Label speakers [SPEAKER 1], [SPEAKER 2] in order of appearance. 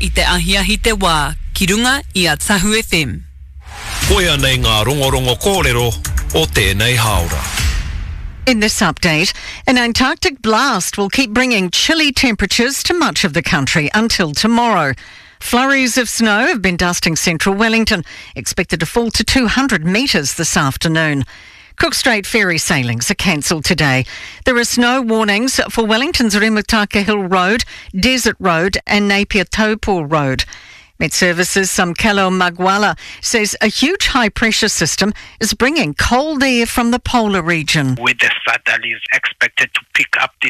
[SPEAKER 1] I te ahiahi te wā, ki runga I a Tahu FM.
[SPEAKER 2] Koia nei ngā rongorongo kōrero o tēnei haora.
[SPEAKER 3] In this update, an Antarctic blast will keep bringing chilly temperatures to much of the country until tomorrow. Flurries of snow have been dusting central Wellington, expected to fall to 200 metres this afternoon. Cook Strait ferry sailings are cancelled today. There are snow warnings for Wellington's Remutaka Hill Road, Desert Road and Napier Taupo Road. Met Services Samkelo Magwala says a huge high-pressure system is bringing cold air from the polar region.
[SPEAKER 4] Weather Saturday is expected to pick up this